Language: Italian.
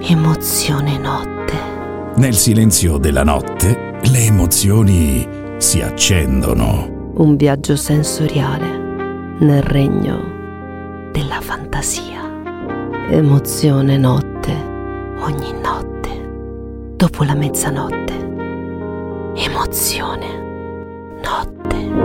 Emozione notte. Nel silenzio della notte, le emozioni si accendono. Un viaggio sensoriale nel regno della fantasia. Emozione notte, ogni notte, dopo la mezzanotte. Emozione notte.